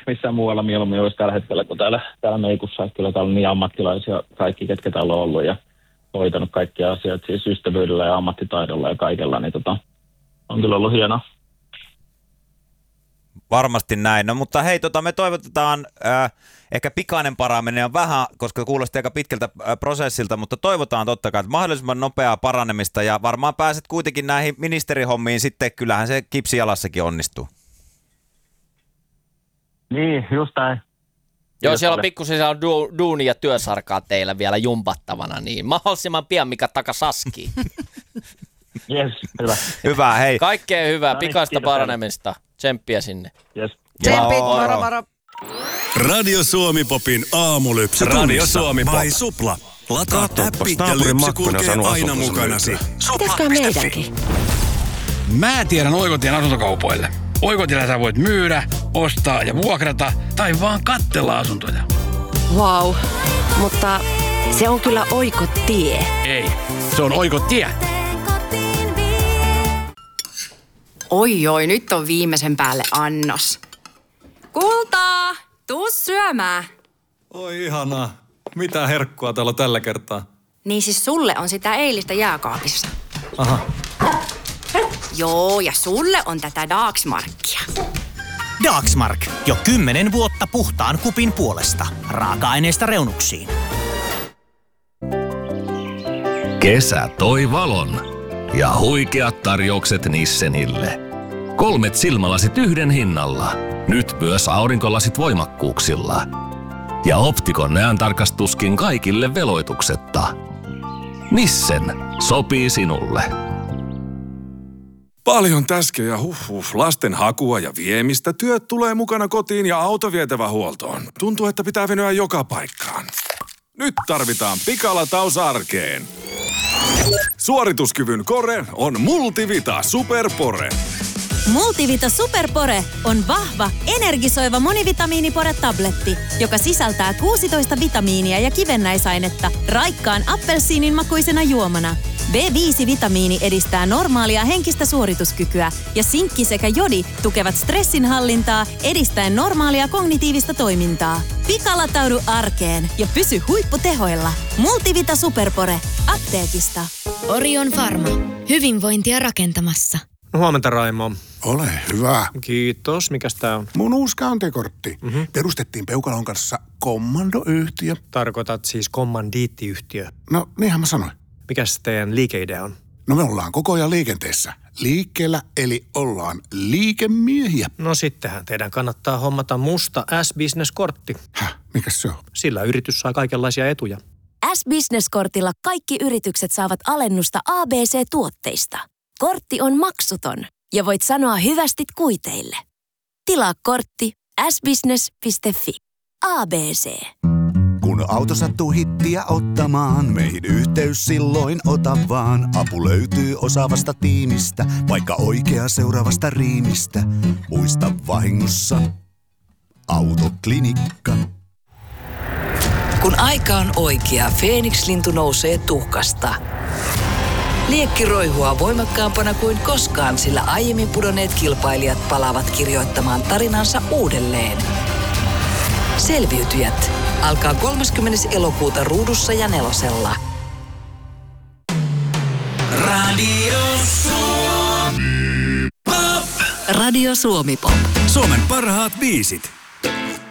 missään muualla mieluummin olisi tällä hetkellä kuin täällä Meikussa. Että kyllä täällä on niin ammattilaisia kaikki, ketkä täällä on ollut ja hoitanut kaikki asiat siis ystävyydellä ja ammattitaidolla ja kaikella, niin on kyllä ollut hienoa. Varmasti näin. No mutta hei, me toivotetaan, ehkä pikainen paraneminen on vähän, koska kuulosti aika pitkältä prosessilta, mutta toivotaan totta kai, että mahdollisimman nopeaa paranemista ja varmaan pääset kuitenkin näihin ministerihommiin sitten, kyllähän se kipsijalassakin onnistuu. Niin, just näin. Joo, siellä on pikkusen duuni ja työsarkaa teillä vielä jumpattavana, niin mahdollisimman pian Mika takas askiin. Jes, hyvä. Hyvä, hei. Kaikkea hyvää, pikaista paranemista. Tsemppiä sinne. Yes. Tsemppit, moro. Radio Suomi Popin aamulypsy. Radio Suomi Pop. By Supla. Lataa appi ja lypsy kulkee aina mukanasi. Tehkää meidänkin. Mä tiedän Oikotien asuntokaupoille. Oikotiellä sä voit myydä, ostaa ja vuokrata tai vaan katsella asuntoja. Wow, mutta se on kyllä Oikotie. Ei, se on Oikotie. Oi, nyt on viimeisen päälle annos. Kultaa, tuu syömään. Oi ihanaa. Mitä herkkua täällä on tällä kertaa? Niin siis sulle on sitä eilistä jääkaapissa. Aha. Joo, ja sulle on tätä Dagsmarkia. Dagsmark. Jo 10 vuotta puhtaan kupin puolesta. Raaka-aineista reunuksiin. Kesä toi valon. Ja huikeat tarjoukset Nissenille. 3 silmälasit yhden hinnalla. Nyt myös aurinkolasit voimakkuuksilla. Ja Optikon näöntarkastuskin kaikille veloituksetta. Nissen. Sopii sinulle. Paljon täskejä ja lasten hakua ja viemistä. Työt tulee mukana kotiin ja auto vietävä huoltoon. Tuntuu, että pitää venyä joka paikkaan. Nyt tarvitaan pikalataus arkeen. Suorituskyvyn kore on Multivita Superpore. Multivita Superpore on vahva, energisoiva monivitamiinipore-tabletti, joka sisältää 16 vitamiinia ja kivennäisainetta raikkaan appelsiinin makuisena juomana. B5-vitamiini edistää normaalia henkistä suorituskykyä ja sinkki sekä jodi tukevat stressinhallintaa edistäen normaalia kognitiivista toimintaa. Pikalataudu arkeen ja pysy huipputehoilla. Multivita Superpore. Apteekista. Orion Pharma. Hyvinvointia rakentamassa. Huomenta, Raimo. Ole hyvä. Kiitos. Mikäs tää on? Mun uusi kantekortti. Perustettiin Peukalon kanssa kommandoyhtiö. Tarkoitat siis kommandiittiyhtiö? No, niinhän mä sanoin. Mikäs teidän liikeidea on? No me ollaan koko ajan liikenteessä. Liikkeellä, eli ollaan liikemiehiä. No sittenhän teidän kannattaa hommata musta S-Business-kortti. Häh? Mikäs se on? Sillä yritys saa kaikenlaisia etuja. S-Business-kortilla kaikki yritykset saavat alennusta ABC-tuotteista. Kortti on maksuton ja voit sanoa hyvästit kuiteille. Tilaa kortti sbusiness.fi. ABC. Kun auto sattuu hittiä ottamaan, meihin yhteys silloin ota vaan. Apu löytyy osaavasta tiimistä, vaikka oikea seuraavasta riimistä. Muista vahingossa Autoklinikka. Kun aika on oikea, Feeniks-lintu nousee tuhkasta. Liekki roihua voimakkaampana kuin koskaan, sillä aiemmin pudonneet kilpailijat palaavat kirjoittamaan tarinansa uudelleen. Selviytyjät alkaa 30. elokuuta Ruudussa ja Nelosella. Radio Suomi Pop. Radio Suomi Pop. Suomen parhaat biisit